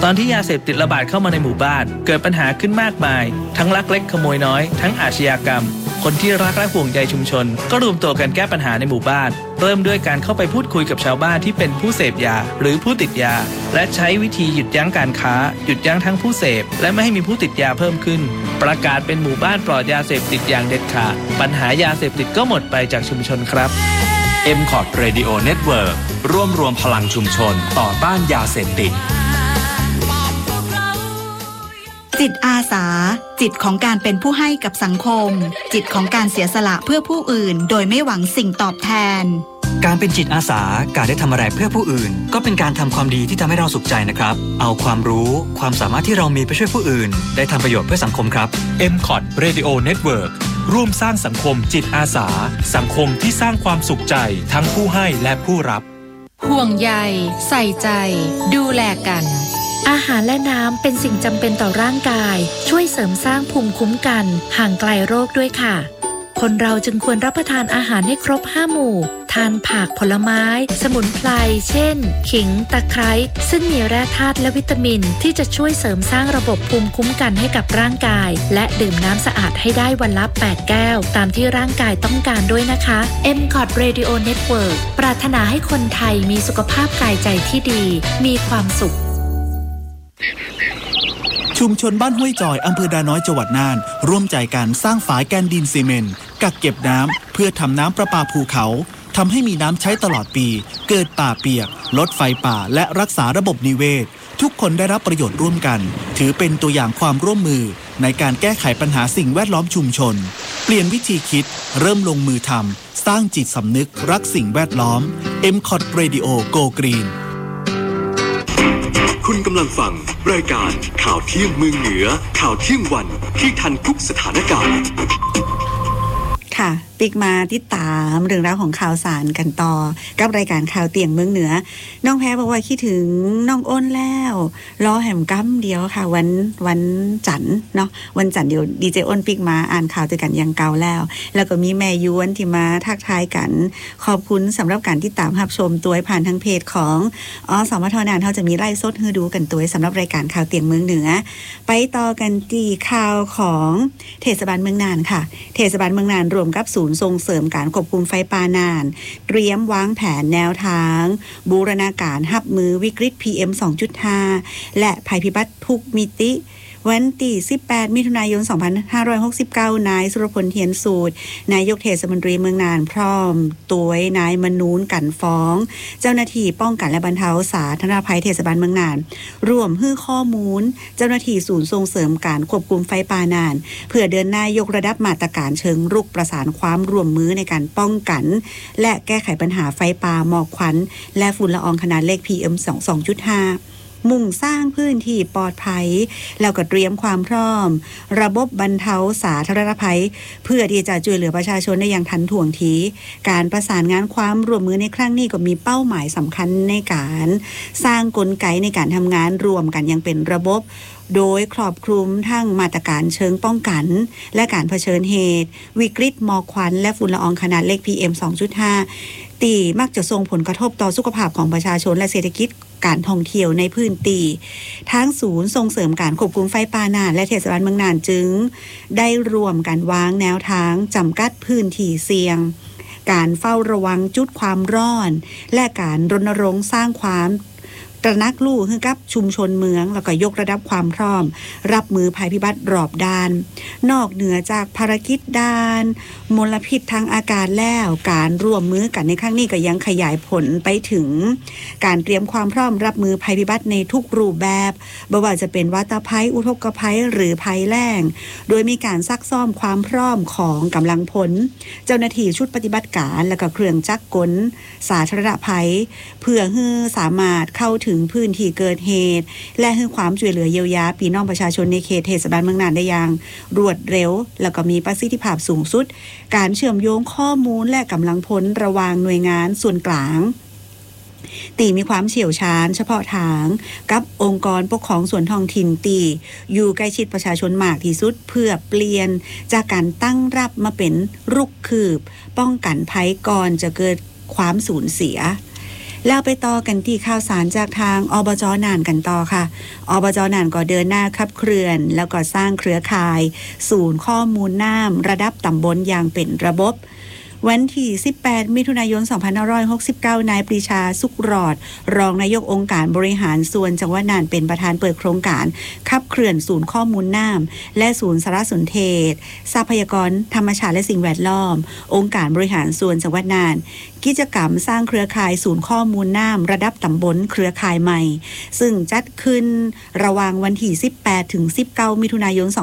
อนที่ยาเสพติดระบาดเข้ามาในหมู่บ้านเกิดปัญหาขึ้นมากมายทั้งลักเล็กขโมยน้อยทั้งอาชญากรรมคนที่รักและห่วงใยชุมชนก็รวมตัวกันแก้ปัญหาในหมู่บ้านเริ่มด้วยการเข้าไปพูดคุยกับชาวบ้านที่เป็นผู้เสพยาหรือผู้ติดยาและใช้วิธีหยุดยั้งการค้าหยุดยั้งทั้งผู้เสพและไม่ให้มีผู้ติดยาเพิ่มขึ้นประกาศเป็นหมู่บ้านปลอดยาเสพติดอย่างเด็ดขาดปัญหายาเสพติดก็หมดไปจากชุมชนครับ MCOT Radio Network ร่วมรวมพลังชุมชนต่อต้านยาเสพติดจิตอาสาจิตของการเป็นผู้ให้กับสังคมจิตของการเสียสละเพื่อผู้อื่นโดยไม่หวังสิ่งตอบแทนการเป็นจิตอาสาการได้ทำอะไรเพื่อผู้อื่นก็เป็นการทำความดีที่ทำให้เราสุขใจนะครับเอาความรู้ความสามารถที่เรามีไปช่วยผู้อื่นได้ทำประโยชน์เพื่อสังคมครับ MCOT Radio Network ร่วมสร้างสังคมจิตอาสาสังคมที่สร้างความสุขใจทั้งผู้ให้และผู้รับห่วงใยใส่ใจดูแลกันอาหารและน้ำเป็นสิ่งจำเป็นต่อร่างกายช่วยเสริมสร้างภูมิคุ้มกันห่างไกลโรคด้วยค่ะคนเราจึงควรรับประทานอาหารให้ครบ5หมู่ทานผักผลไม้สมุนไพรเช่นขิงตะไคร้ซึ่งมีแร่ธาตุและวิตามินที่จะช่วยเสริมสร้างระบบภูมิคุ้มกันให้กับร่างกายและดื่มน้ำสะอาดให้ได้วันละ8แก้วตามที่ร่างกายต้องการด้วยนะคะ MCOT Radio Network ปรารถนาให้คนไทยมีสุขภาพกายใจที่ดีมีความสุขชุมชนบ้านห้วยจอยอำเภอดาน้อยจังหวัดน่านร่วมใจกันสร้างฝายแกนดินซีเมนต์กักเก็บน้ำเพื่อทำน้ำประปาภูเขาทำให้มีน้ำใช้ตลอดปีเกิดป่าเปียกลดไฟป่าและรักษาระบบนิเวศทุกคนได้รับประโยชน์ร่วมกันถือเป็นตัวอย่างความร่วมมือในการแก้ไขปัญหาสิ่งแวดล้อมชุมชนเปลี่ยนวิธีคิดเริ่มลงมือทำสร้างจิตสำนึกรักสิ่งแวดล้อม MCOT Radio Go Green คุณกำลังฟังรายการข่าวเที่ยงเมืองเหนือข่าวเที่ยงวันที่ทันทุกสถานการณ์ค่ะปิกมาติดตามเรื่องราวของข่าวสารกันต่อกับรายการข่าวเตียงเมืองเหนือน้องแพรบอกว่าคิดถึงน้องอ้นแล้วรอแหมกั้มเดียวค่ะวันจันทร์เนาะวันจันทร์เดี๋ยวดีเจอ้นปิกมาอ่านข่าวด้วยกันอย่างเก่าแล้วก็มีแม่ยวนที่มาทักทายกันขอบคุณสำหรับการติดตามรับชมตัวผ่านทางเพจของสมทนานเขาจะมีไล่สดให้ดูกันตัวสำหรับรายการข่าวเตียงเมืองเหนือไปต่อกันที่ข่าวของเทศบาลเมืองน่านค่ะเทศบาลเมืองน่านรวมกับศูนย์ส่งเสริมการควบคุมไฟป่าน่านเตรียมวางแผนแนวทางบูรณาการรับมือวิกฤต PM 2.5 และภัยพิบัติทุกมิติวันที่18มิถุนายน2569นายสุรพลเทียนสูตรนายกเทศมนตรีเมืองน่านพร้อมตัวนายมนูนกันฟ้องเจ้าหน้าที่ป้องกันและบรรเทาสาธารณภัยเทศบาลเมืองน่านร่วมให้ข้อมูลเจ้าหน้าที่ศูนย์ส่งเสริมการควบคุมไฟป่าน่านเพื่อเดินหน้ายกระดับมาตรการเชิงรุกประสานความร่วมมือในการป้องกันและแก้ไขปัญหาไฟป่าหมอกควันและฝุ่นละอองขนาดเล็ก PM 2.5มุ่งสร้างพื้นที่ปลอดภัยแล้วก็เตรียมความพร้อมระบบบรรเทาสาธารณภัยเพื่อที่จะช่วยเหลือประชาชนได้อย่างทันท่วงทีการประสานงานความร่วมมือในครั้งนี้ก็มีเป้าหมายสำคัญในการสร้างกลไกในการทำงานรวมกันอย่างเป็นระบบโดยครอบคลุมทั้งมาตรการเชิงป้องกันและการเผชิญเหตุวิกฤตหมอกควันและฝุ่นละอองขนาดเล็ก PM 2.5 ตีมักจะส่งผลกระทบต่อสุขภาพของประชาชนและเศรษฐกิจการท่องเที่ยวในพื้นที่ทั้งศูนย์ส่งเสริมการควบคุมไฟป่าน่านและเทศบาลเมืองน่านจึงได้ร่วมกันวางแนวทางจำกัดพื้นที่เสี่ยงการเฝ้าระวังจุดความร้อนและการรณรงค์สร้างความตระหนักรู้ให้กับชุมชนเมืองแล้วก็ยกระดับความพร้อมรับมือภัยพิบัติรอบด้านนอกเหนือจากภารกิจด้านมลพิษทางอากาศแล้วการร่วมมือกันในครั้งนี้ก็ยังขยายผลไปถึงการเตรียมความพร้อมรับมือภัยพิบัติในทุกรูปแบบไม่ว่าจะเป็นวัฏภัยอุทกภัยหรือภัยแล้งโดยมีการซักซ้อมความพร้อมของกำลังพลเจ้าหน้าที่ชุดปฏิบัติการและก็เครื่องจักรกลสาธารณภัยเพื่อให้สามารถเข้าถึงพื้นที่เกิดเหตุและให้ความช่วยเหลือเยียวยาพี่น้องประชาชนในเขตเทศบาลเมืองน่านได้อย่างรวดเร็วแล้วก็มีประสิทธิภาพสูงสุดการเชื่อมโยงข้อมูลและกำลังพลระหว่างหน่วยงานส่วนกลางตีมีความเชี่ยวชาญเฉพาะทางกับองค์กรปกครองส่วนท้องถิ่นตีอยู่ใกล้ชิดประชาชนมากที่สุดเพื่อเปลี่ยนจากการตั้งรับมาเป็นรุกคืบป้องกันภัยก่อนจะเกิดความสูญเสียแล้วไปต่อกันที่ข่าวสารจากทางอบจ.น่านกันต่อค่ะอบจ.น่านก็เดินหน้าขับเคลื่อนแล้วก็สร้างเครือข่ายศูนย์ข้อมูลน้ำระดับตำบลอย่างเป็นระบบวันที่18มิถุนายน2569นายปรีชาสุขรอดรองนายกองค์การบริหารส่วนจังหวัดน่านเป็นประธานเปิดโครงการขับเคลื่อนศูนย์ข้อมูลน้ำและศูนย์สารสนเทศทรัพยากรธรรมชาติและสิ่งแวดล้อมองค์การบริหารส่วนจังหวัดน่านกิจกรรมสร้างเครือข่ายศูนย์ข้อมูลน้ำระดับตำบลเครือข่ายใหม่ซึ่งจัดขึ้นระหว่างวันที่18ถึง19มิถุนายน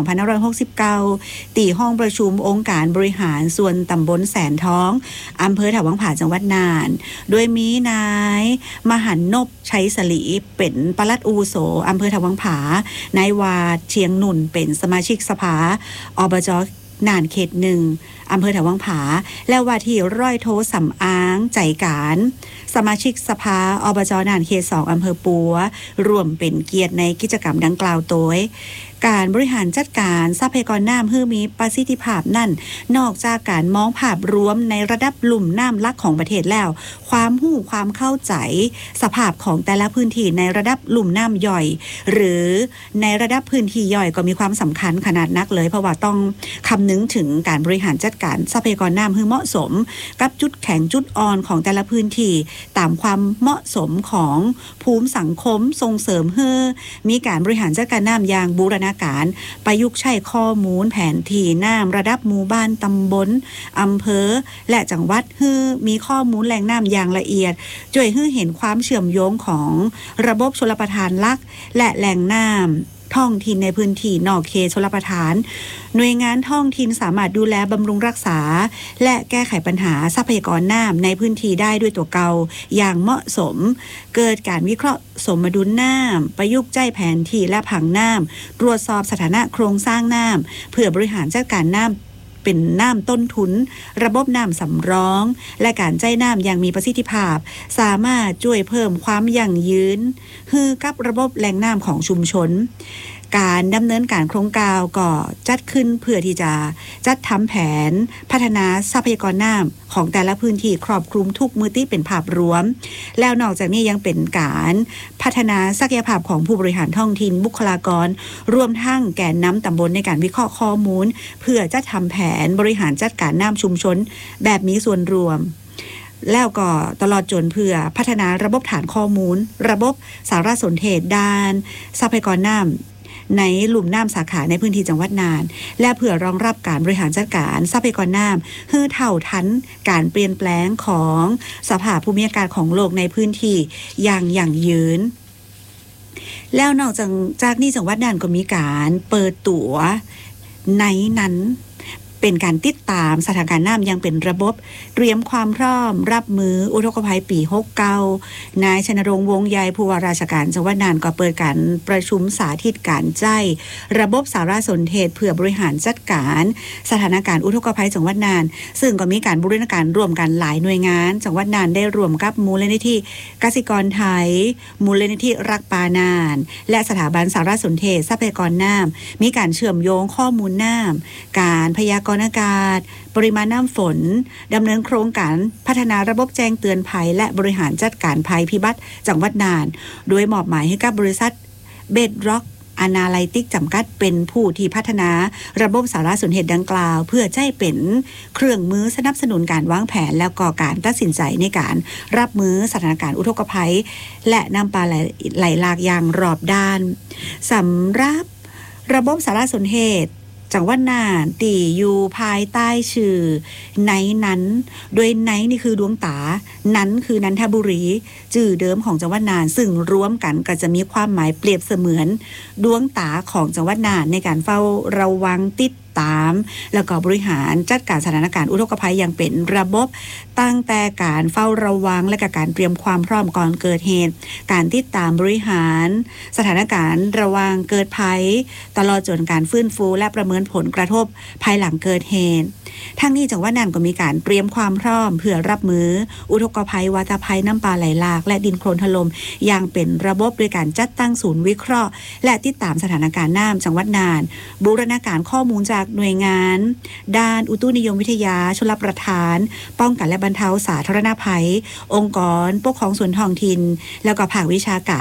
2569ที่ห้องประชุมองค์การบริหารส่วนตำบลแสนท้องอำเภอถาวังผาจังหวัดน่านโดยมีนายมหันนพชัยสลีเป็นปลัดอาวุโสอำเภอถาวังผานายวาดเชียงหนุนเป็นสมาชิกสภาอบจ.น่านเขต1อำเภอถาวังผาและว่าที่ร้อยโทสำอางใจการสมาชิกสภาอบจ.น่านเขต2อำเภอปัวรวมเป็นเกียรติในกิจกรรมดังกล่าวโดยการบริหารจัดการทรัพยากรน้ำให้มีประสิทธิภาพนั่นนอกจากการมองภาพรวมในระดับลุ่มน้ำลักของประเทศแล้วความรู้ความเข้าใจสภาพของแต่ละพื้นที่ในระดับลุ่มน้ำย่อยหรือในระดับพื้นที่ย่อยก็มีความสำคัญขนาดนักเลยเพราะว่าต้องคำนึงถึงการบริหารจัดการทรัพยากรน้ำให้เหมาะสมกับจุดแข็งจุดอ่อนของแต่ละพื้นที่ตามความเหมาะสมของภูมิสังคมส่งเสริมให้มีการบริหารจัดการน้ำอย่างบูรณาการประยุกต์ใช้ข้อมูลแผนที่น้ำระดับหมู่บ้านตำบลอำเภอและจังหวัดให้มีข้อมูลแหล่งน้ำอย่างละเอียดช่วยให้เห็นความเชื่อมโยงของระบบชลประทานหลักและแหล่งน้ำท้องถิ่นในพื้นที่นอกเขตชลประทานหน่วยงานท้องถิ่นสามารถดูแลบำรุงรักษาและแก้ไขปัญหาทรัพยากรน้ำในพื้นที่ได้ด้วยตัวเก่าอย่างเหมาะสมเกิดการวิเคราะห์สมดุลน้ำประยุกต์ใช้แผนที่และผังน้ำตรวจสอบสถานะโครงสร้างน้ำเพื่อบริหารจัดการน้ำเป็นน้ำต้นทุนระบบน้ำสำรองและการใช้น้ำอย่างมีประสิทธิภาพสามารถช่วยเพิ่มความยั่งยืนให้กับระบบแหล่งน้ำของชุมชนการดำเนินการโครงการก็จัดขึ้นเพื่อที่จะจัดทำแผนพัฒนาทรัพยากรน้ำของแต่ละพื้นที่ครอบคลุมทุกมิติเป็นภาพรวมแล้วนอกจากนี้ยังเป็นการพัฒนาศักยภาพของผู้บริหารท้องถิ่นบุคลากรรวมทั้งแกนนำตำบลในการวิเคราะห์ข้อมูลเพื่อจัดทำแผนบริหารจัดการน้ำชุมชนแบบมีส่วนรวมแล้วก็ตลอดจนเพื่อพัฒนาระบบฐานข้อมูลระบบสารสนเทศด้านทรัพยากรน้ำในหลุมน้ำสาขาในพื้นที่จังหวัดน่านและเพื่อรองรับการบริหารจัดการทรัพยากรน้ำให้เท่าทันการเปลี่ยนแปลงของสภาพภูมิอากาศของโลกในพื้นที่อย่างยั่งยืนแล้วนอกจากนี้จังหวัดน่านก็มีการเปิดตั๋วในนั้นเป็นการติดตามสถานการณ์น้ำยังเป็นระบบเตรียมความพร้อมรับมืออุทกภัยปี69นายชนรงค์วงใยผู้ว่าราชการจังหวัดน่านก็เปิดการประชุมสาธิตการใช้ระบบสารสนเทศเพื่อบริหารจัดการสถานการณ์อุทกภัยจังหวัดน่านซึ่งก็มีการบูรณาการร่วมกันหลายหน่วยงานจังหวัดน่านได้ร่วมกับมูลนิธิกสิกรไทยมูลนิธิรักปาน่านและสถาบันสารสนเทศทรัพยากรน้ำมีการเชื่อมโยงข้อมูลน้ำการพยากรณ์อากาศปริมาณน้ำฝนดำเนินโครงการพัฒนาระบบแจ้งเตือนภัยและบริหารจัดการภัยพิบัติจังหวัดน่านโดยมอบหมายให้กับบริษัทเบดร็อกอนาไลติกจำกัดเป็นผู้ที่พัฒนาระบบสารสนเทศดังกล่าวเพื่อใช้เป็นเครื่องมือสนับสนุนการวางแผนแล้วก็การตัดสินใจในการรับมือสถานการณ์อุทกภัยและน้ำป่าไหลหลากอย่างรอบด้านสำหรับระบบสารสนเทศจังหวัดน่านตีอยู่ภายใต้ชื่อไนนั้นโดยไนนี่คือดวงตานั้นคือนันทบุรีชื่อเดิมของจังหวัดน่านซึ่งรวมกันก็จะมีความหมายเปรียบเสมือนดวงตาของจังหวัดน่านในการเฝ้าระวังติดตามแล้วก็บริหารจัดการสถานการณ์อุทกภัยอย่างเป็นระบบตั้งแต่การเฝ้าระวังและการเตรียมความพร้อมก่อนเกิดเหตุการติดตามบริหารสถานการณ์ระวังเกิดภัยตลอดจนการฟื้นฟูและประเมินผลกระทบภายหลังเกิดเหตุทั้งนี้จังหวัดน่านก็มีการเตรียมความพร้อมเพื่อรับมืออุทกภัยวาตภัยน้ำป่าไหลหลากและดินโคลนถล่มอย่างเป็นระบบโดยการจัดตั้งศูนย์วิเคราะห์และติดตามสถานการณ์น้ำจังหวัดน่านบูรณาการข้อมูลจากจากหน่วยงานด้านอุตุนิยมวิทยาชลประทานป้องกันและบรรเทาสาธารณภัยองค์กรปกครองส่วนท้องถิ่นแล้วก็ภาควิชาการ